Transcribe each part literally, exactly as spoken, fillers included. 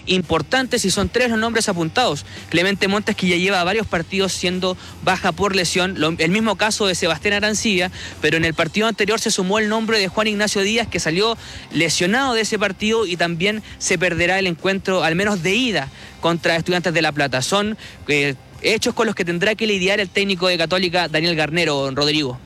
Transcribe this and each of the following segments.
importantes y son tres los nombres apuntados. Clemente Montes, que ya lleva varios partidos siendo baja por lesión, Lo, el mismo caso de Sebastián Arancibia, pero en el partido anterior se sumó el nombre de Juan Ignacio Díaz, que salió lesionado de ese partido y también se perderá el encuentro, al menos de ida, contra Estudiantes de La Plata. Son eh, hechos con los que tendrá que lidiar el técnico de Católica, Daniel Garnero, Rodrigo.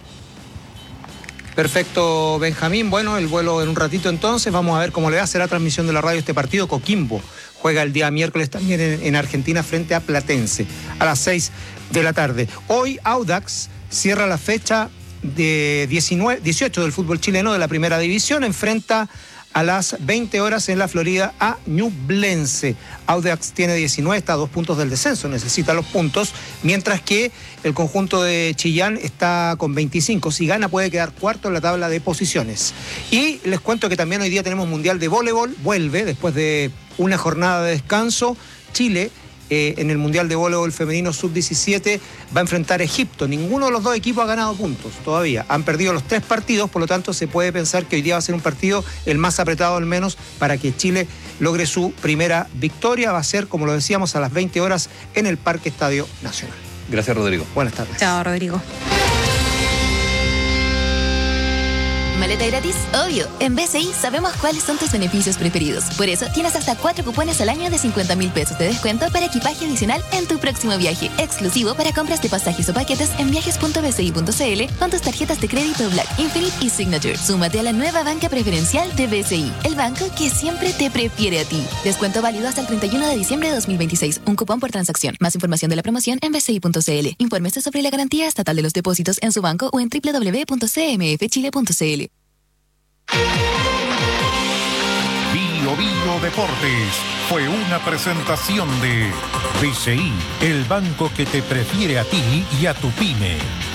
Perfecto, Benjamín. Bueno, el vuelo en un ratito entonces. Vamos a ver cómo le va a hacer la transmisión de la radio este partido. Coquimbo juega el día miércoles también en, en Argentina frente a Platense a las seis de la tarde. Hoy Audax cierra la fecha de diecinueve, dieciocho del fútbol chileno de la primera división. Enfrenta a las veinte horas en la Florida a Ñublense. Audax tiene diecinueve, está a dos puntos del descenso, necesita los puntos, mientras que el conjunto de Chillán está con veinticinco. Si gana puede quedar cuarto en la tabla de posiciones. Y les cuento que también hoy día tenemos Mundial de Voleibol, vuelve después de una jornada de descanso. Chile Eh, en el Mundial de Voleibol Femenino sub diecisiete va a enfrentar a Egipto. Ninguno de los dos equipos ha ganado puntos todavía. Han perdido los tres partidos, por lo tanto se puede pensar que hoy día va a ser un partido el más apretado al menos para que Chile logre su primera victoria. Va a ser, como lo decíamos, a las veinte horas en el Parque Estadio Nacional. Gracias, Rodrigo. Buenas tardes. Chao, Rodrigo. ¿Maleta gratis? Obvio. En B C I sabemos cuáles son tus beneficios preferidos. Por eso tienes hasta cuatro cupones al año de cincuenta mil pesos de descuento para equipaje adicional en tu próximo viaje. Exclusivo para compras de pasajes o paquetes en viajes punto b c i punto c l con tus tarjetas de crédito Black, Infinite y Signature. Súmate a la nueva banca preferencial de B C I, el banco que siempre te prefiere a ti. Descuento válido hasta el treinta y uno de diciembre de dos mil veintiséis. Un cupón por transacción. Más información de la promoción en b c i punto c l. Infórmese sobre la garantía estatal de los depósitos en su banco o en w w w punto c m f chile punto c l. Bio Bio Deportes fue una presentación de B C I, el banco que te prefiere a ti y a tu pyme.